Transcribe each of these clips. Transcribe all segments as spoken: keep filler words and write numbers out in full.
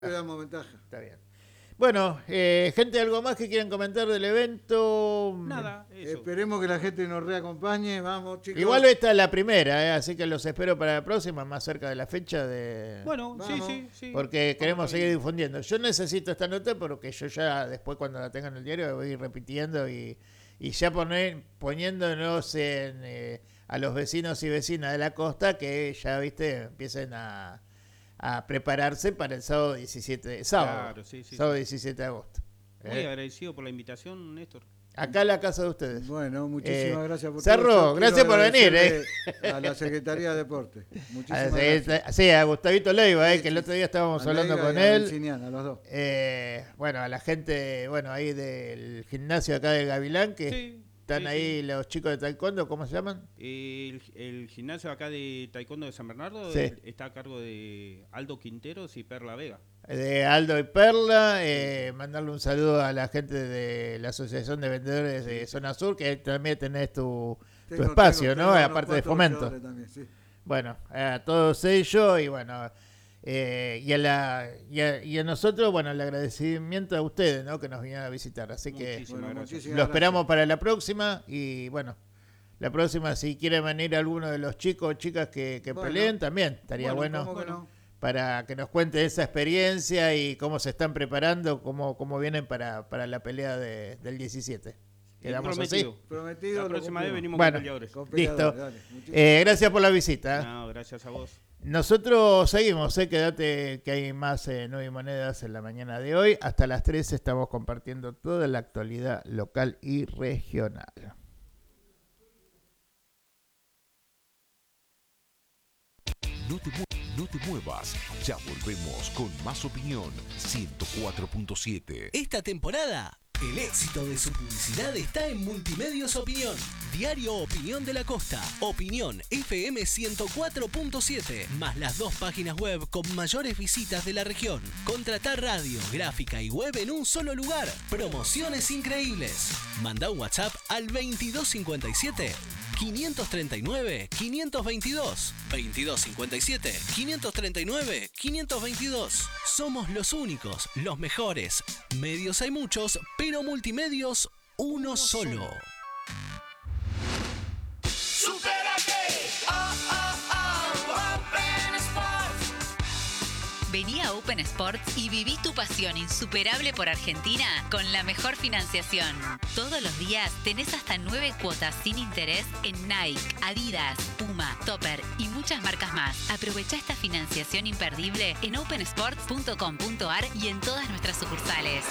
Le damos ventaja. Está bien. Bueno, eh, gente, ¿algo más que quieran comentar del evento? Nada, eso. Esperemos que la gente nos reacompañe. Vamos, chicos. Igual esta es la primera, eh, así que los espero para la próxima, más cerca de la fecha de... Bueno, Vamos. sí, sí, sí. Porque queremos Vamos seguir bien. difundiendo. Yo necesito esta nota porque yo ya después cuando la tenga en el diario voy a ir repitiendo y, y ya poner, poniéndonos en, eh, a los vecinos y vecinas de la costa que ya, viste, empiecen a, a prepararse para el sábado diecisiete, sábado, Claro, sí, sí, sábado sí. diecisiete de agosto. Muy Eh, agradecido por la invitación, Néstor. acá en la casa de ustedes. Bueno, muchísimas Eh, gracias por Cerro, todo. Yo gracias quiero por venir, agradecerle A la Secretaría de Deporte. A- Muchísimas eh, gracias. Sí, a Gustavito Leiva, eh, Sí, que el sí. otro día estábamos A hablando Leiva con y a él. Menciniana, a los dos. Eh, bueno, a la gente, bueno, ahí del gimnasio acá del Gavilán, que Sí, están sí, ahí sí. los chicos de taekwondo, ¿cómo se llaman? El, el gimnasio acá de Taekwondo de San Bernardo Sí. eh, está a cargo de Aldo Quinteros y Perla Vega. De Aldo y Perla, eh, mandarle un saludo a la gente de la Asociación de Vendedores de Zona Sur, que también tenés tu, tu Tengo- espacio, tengo- ¿no? tengo unos Aparte de cuantos fomento. luchadores también, sí. Bueno, a todos ellos y bueno, eh, y, a la, y, a, y a nosotros, bueno, el agradecimiento a ustedes, ¿no? Que nos vinieron a visitar. Así que Muchísimas Bueno, gracias. muchísimas lo esperamos gracias. para la próxima y bueno, la próxima si quiere venir alguno de los chicos o chicas que, que Bueno. peleen también, estaría bueno, ¿cómo que no? para que nos cuente esa experiencia y cómo se están preparando, cómo, cómo vienen para, para la pelea de, del diecisiete. Quedamos así. Prometido. Prometido. La lo próxima vez cumplimos. venimos Bueno. con peleadores. Con peleadores, Listo. dale, muchísimas Eh, gracias por la visita. ¿eh? No, gracias a vos. Nosotros seguimos, eh, quédate que hay más eh, nueve monedas en la mañana de hoy. Hasta las tres estamos compartiendo toda la actualidad local y regional. No te, mu- no te muevas, ya volvemos con más opinión ciento cuatro punto siete. Esta temporada, el éxito de su publicidad está en Multimedios Opinión. Diario Opinión de la Costa. Opinión F M ciento cuatro punto siete. Más las dos páginas web con mayores visitas de la región. Contratar radio, gráfica y web en un solo lugar. Promociones increíbles. Manda un WhatsApp al veintidós cincuenta y siete. quinientos treinta y nueve, quinientos veintidós. veintidós cincuenta y siete, quinientos treinta y nueve, quinientos veintidós. Somos los únicos, los mejores. Medios hay muchos, pero multimedios uno solo. Vení a Open Sports y viví tu pasión insuperable por Argentina con la mejor financiación. Todos los días tenés hasta nueve cuotas sin interés en Nike, Adidas, Puma, Topper y muchas marcas más. Aprovecha esta financiación imperdible en open sports punto com punto a r y en todas nuestras sucursales.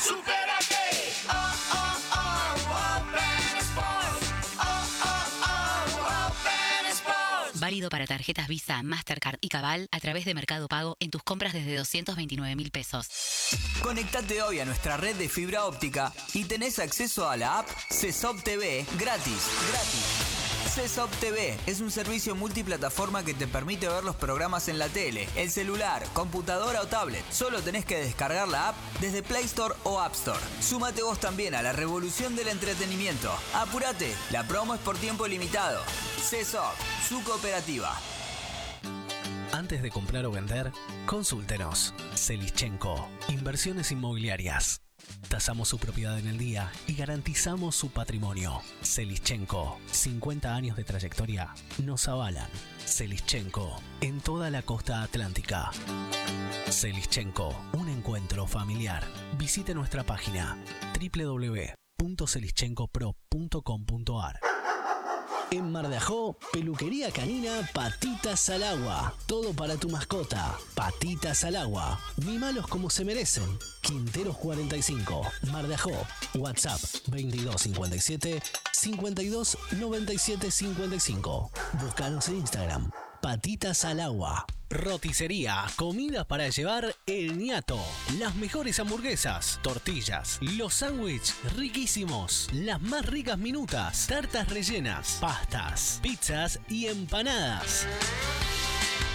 Válido para tarjetas Visa, Mastercard y Cabal a través de Mercado Pago en tus compras desde doscientos veintinueve mil pesos. Conectate hoy a nuestra red de fibra óptica y tenés acceso a la app C E S O P T V gratis. Gratis. C E S O P T V es un servicio multiplataforma que te permite ver los programas en la tele, el celular, computadora o tablet. Solo tenés que descargar la app desde Play Store o App Store. Súmate vos también a la revolución del entretenimiento. Apúrate, la promo es por tiempo limitado. C E S O P, su cooperativa. Antes de comprar o vender, consúltenos. Selischenko, Inversiones Inmobiliarias. Tasamos su propiedad en el día y garantizamos su patrimonio. Selischenko, cincuenta años de trayectoria nos avalan. Selischenko, en toda la costa atlántica. Selischenko, un encuentro familiar. Visite nuestra página doble u doble u doble u punto selischenko pro punto com punto a r. En Mar de Ajó, peluquería canina Patitas al Agua. Todo para tu mascota. Patitas al Agua. Mímalos como se merecen. Quinteros cuarenta y cinco, Mar de Ajó. WhatsApp veintidós cincuenta y siete, cincuenta y dos noventa y siete cincuenta y cinco. Búscanos en Instagram. Patitas al Agua. Roticería, comida para llevar El Ñato. Las mejores hamburguesas, tortillas, los sándwiches riquísimos, las más ricas minutas, tartas rellenas, pastas, pizzas y empanadas.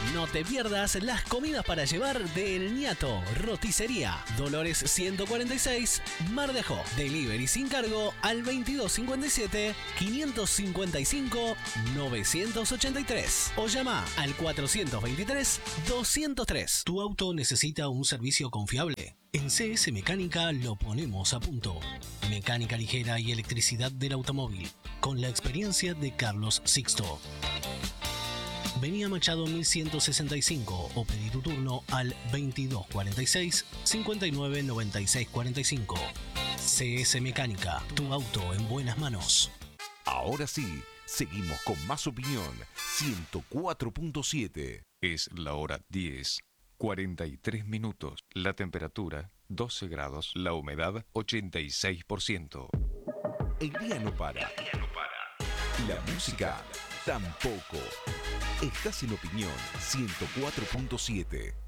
No te pierdas las comidas para llevar de El Ñato, Roticería, Dolores ciento cuarenta y seis, Mar de Ajó. Delivery sin cargo al veintidós cincuenta y siete, quinientos cincuenta y cinco, novecientos ochenta y tres o llama al cuatrocientos veintitrés, doscientos tres. ¿Tu auto necesita un servicio confiable? En C S Mecánica lo ponemos a punto. Mecánica ligera y electricidad del automóvil, con la experiencia de Carlos Sixto. Vení a Machado mil ciento sesenta y cinco o pedí tu turno al veintidós cuarenta y seis, cincuenta y nueve noventa y seis cuarenta y cinco. C S Mecánica, tu auto en buenas manos. Ahora sí, seguimos con Más Opinión, ciento cuatro punto siete. Es la hora diez, cuarenta y tres minutos. La temperatura, doce grados. La humedad, ochenta y seis por ciento. El día no para. La música tampoco. Estás en Opinión ciento cuatro punto siete.